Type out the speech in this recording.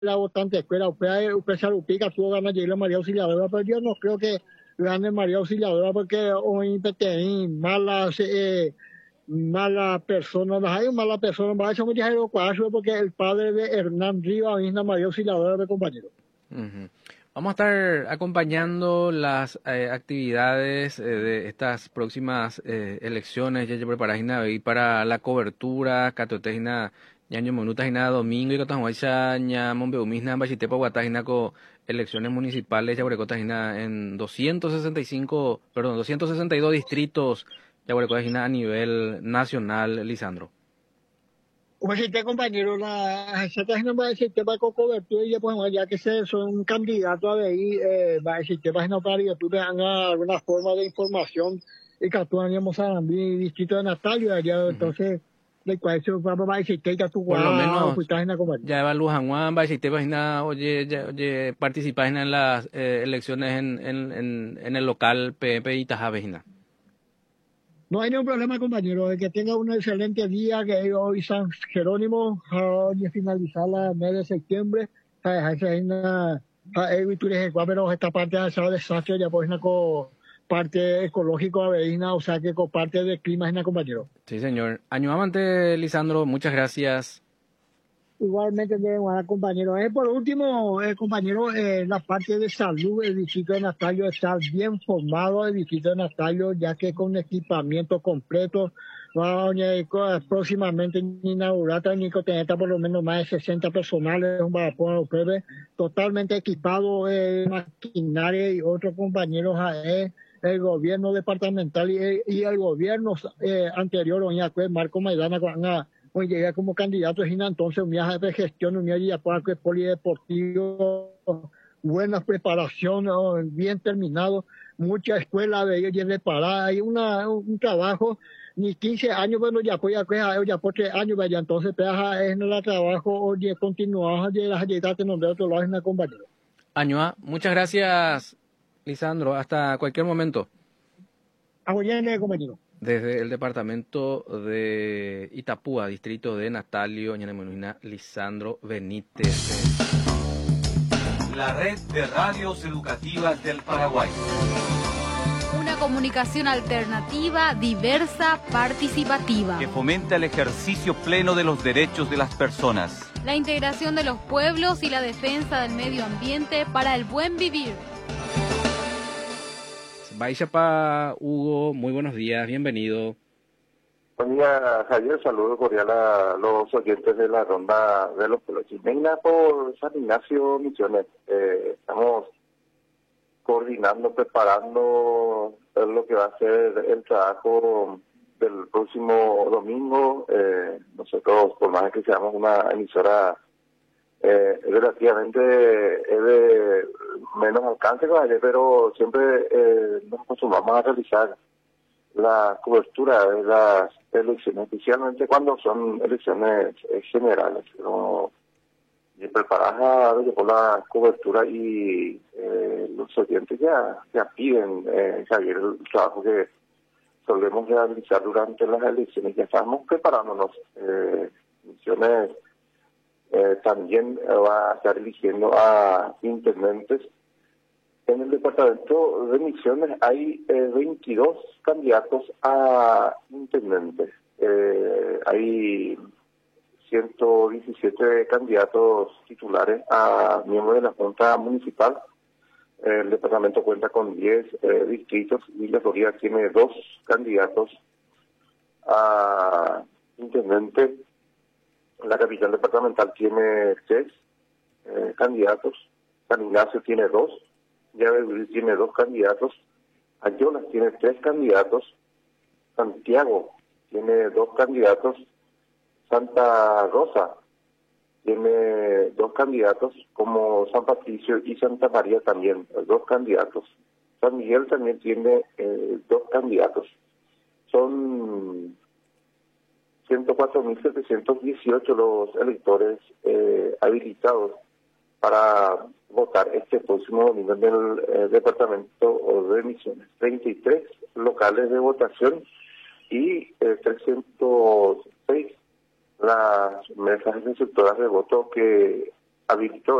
la votante escuela, usted se ubica, tuvo ganas de ir a María Auxiliadora, pero yo no creo que gane María Auxiliadora porque hoy PTI, mala persona, hay mala persona, va a ser muy porque el padre de Hernán Rivas misma María Auxiliadora de compañero. Ujú. Vamos a estar acompañando las actividades de estas próximas elecciones. Ya preparáis y para la cobertura, catotejina, ñaño monutajina domingo y cotajuacha ña monbeumisna bachitepa guatajina con elecciones municipales ya precotajina en 265, perdón, 262 distritos ya precotajina a nivel nacional, Lisandro. Como si te compañero, esa página va a decir que va con cobertura y pues ya que son candidatos a ahí, va a decir que página para que tú tengas alguna forma de información y que tú vayamos a Mozambique, distrito de Natalio, allá, Ujú. entonces, de cuál eso va a decir que tú Por lo vas a menos página compañero. ya evalúan Juan, si te página, oye, oye, participas en las elecciones en el local PP y Tajavejina. No hay ningún problema, compañero, de que tenga un excelente día, que hoy San Jerónimo, hoy finalizar la mes de septiembre, pero esta parte de ese desastre ya pues con parte ecológico aveína, o sea que con parte del clima es compañero. Sí, señor. Añuamante, Lisandro, muchas gracias. Igualmente, compañero. Por último, compañero, la parte de salud, el distrito de Natalio está bien formado, el distrito de Natalio, ya que con equipamiento completo, va a próximamente inaugurar Nico Teneta por lo menos más de 60 personales, un vapor totalmente equipado, maquinaria y otros compañeros el gobierno departamental y el gobierno anterior, doña Marco Maidana, pues llegué como candidato entonces un viaje de gestión, un viaje de parque polideportivo, buena preparación, bien terminado, mucha escuela de ellos de parada, hay un trabajo, ni 15 años, bueno, ya por 3 años, vaya, entonces, es en el trabajo, oye, continuamos, oye, las ayudas que nos veo otro lado en la compañía. Añua, muchas gracias, Lisandro. Hasta cualquier momento. Oye, compañero. Desde el departamento de Itapúa, distrito de Natalio, Ñanemonuina, Lisandro Benítez. La red de radios educativas del Paraguay. Una comunicación alternativa, diversa, participativa. Que fomenta el ejercicio pleno de los derechos de las personas. La integración de los pueblos y la defensa del medio ambiente para el buen vivir. Baixapa, Hugo, muy buenos días, bienvenido. Buen día, Javier. Saludos cordial a los oyentes de la ronda de los pueblos. Venga por San Ignacio Misiones. Estamos coordinando, preparando lo que va a ser el trabajo del próximo domingo. Nosotros, por más que seamos una emisora relativamente de menos alcance, pero siempre nos acostumbramos a realizar la cobertura de las elecciones, especialmente cuando son elecciones generales, ¿no? Y preparada por la cobertura y los oyentes ya piden, Javier, el trabajo que solemos realizar durante las elecciones. Ya estamos preparándonos. Misiones también va a estar eligiendo a intendentes. En el departamento de Misiones hay 22 candidatos a intendentes. Hay 117 candidatos titulares a miembros de la Junta Municipal. El departamento cuenta con 10 distritos y la Florida tiene 2 candidatos a intendente. La capital departamental tiene 6 candidatos. San Ignacio tiene 2. Yabeburí tiene 2 candidatos. Ayolas tiene 3 candidatos. Santiago tiene 2 candidatos. Santa Rosa tiene 2 candidatos, como San Patricio y Santa María también, 2 candidatos. San Miguel también tiene 2 candidatos. Son 104.718 los electores habilitados para votar este próximo domingo en el departamento de Misiones. 33 locales de votación y 306 las mesas receptoras de voto que habilitó